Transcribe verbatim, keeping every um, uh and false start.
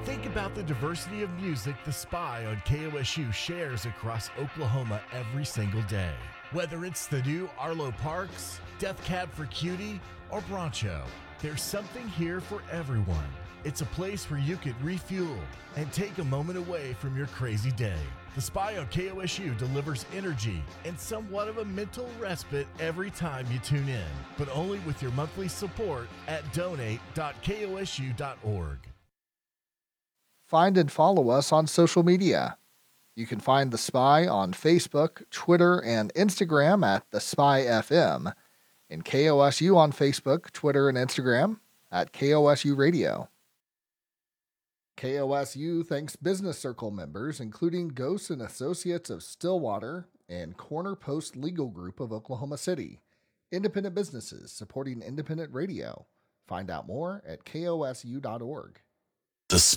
Think about the diversity of music The Spy on K O S U shares across Oklahoma every single day. Whether it's the new Arlo Parks, Death Cab for Cutie, or Broncho, there's something here for everyone. It's a place where you can refuel and take a moment away from your crazy day. The Spy on K O S U delivers energy and somewhat of a mental respite every time you tune in, but only with your monthly support at donate dot K O S U dot org. Find and follow us on social media. You can find The Spy on Facebook, Twitter, and Instagram at The Spy F M, and K O S U on Facebook, Twitter, and Instagram at K O S U Radio. K O S U thanks Business Circle members, including Ghosts and Associates of Stillwater and Corner Post Legal Group of Oklahoma City, independent businesses supporting independent radio. Find out more at K O S U dot org. The